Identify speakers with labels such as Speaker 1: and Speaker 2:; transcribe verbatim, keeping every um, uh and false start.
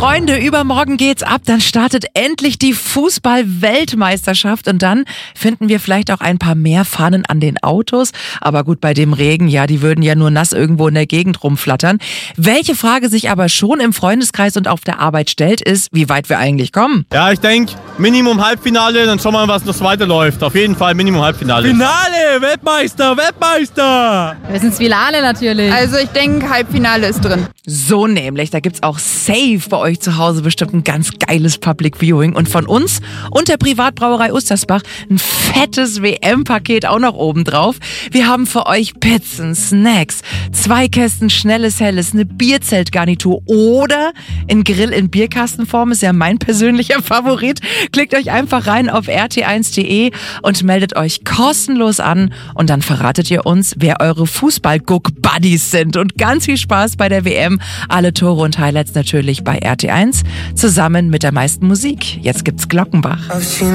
Speaker 1: Freunde, übermorgen geht's ab, dann startet endlich die Fußball-Weltmeisterschaft und dann finden wir vielleicht auch ein paar mehr Fahnen an den Autos. Aber gut, bei dem Regen, ja, die würden ja nur nass irgendwo in der Gegend rumflattern. Welche Frage sich aber schon im Freundeskreis und auf der Arbeit stellt, ist, wie weit wir eigentlich kommen.
Speaker 2: Ja, ich denke, Minimum Halbfinale, dann schauen wir mal, was noch weiterläuft. Auf jeden Fall Minimum Halbfinale.
Speaker 3: Finale, Weltmeister, Weltmeister!
Speaker 4: Wir sind Finale natürlich.
Speaker 5: Also ich denke, Halbfinale ist drin.
Speaker 1: So nämlich, da gibt's auch safe bei euch zu Hause bestimmt ein ganz geiles Public Viewing und von uns und der Privatbrauerei Ustersbach ein fettes W M-Paket auch noch oben drauf. Wir haben für euch Pizzen, Snacks, zwei Kästen schnelles Helles, eine Bierzeltgarnitur oder ein Grill in Bierkastenform, ist ja mein persönlicher Favorit. Klickt euch einfach rein auf r t eins punkt d e und meldet euch kostenlos an und dann verratet ihr uns, wer eure Fußball-Guck-Buddies sind und ganz viel Spaß bei der W M. Alle Tore und Highlights natürlich bei R T eins, zusammen mit der meisten Musik. Jetzt gibt's Glockenbach.